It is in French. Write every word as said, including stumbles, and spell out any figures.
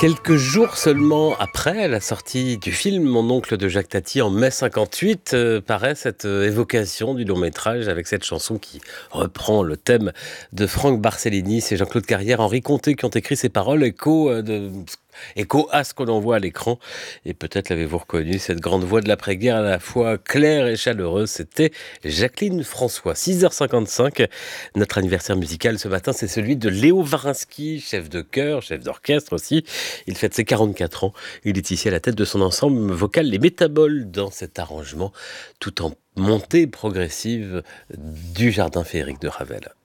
Quelques jours seulement après la sortie du film Mon oncle de Jacques Tati en mai cinquante-huit, euh, paraît cette euh, évocation du long métrage avec cette chanson qui reprend le thème de Franck Barcellini. C'est Jean-Claude Carrière, Henri Conté qui ont écrit ces paroles, écho, euh, de, écho à ce que l'on voit à l'écran. Et peut-être l'avez-vous reconnu, cette grande voix de l'après-guerre à la fois claire et chaleureuse, c'était Jacqueline François. six heures cinquante-cinq, notre anniversaire musical ce matin, c'est celui de Léo Varinsky, chef de chœur, chef d'orchestre aussi. Il fête ses quarante-quatre ans. Il est ici à la tête de son ensemble vocal Les Métaboles dans cet arrangement tout en montée progressive du Jardin féerique de Ravel.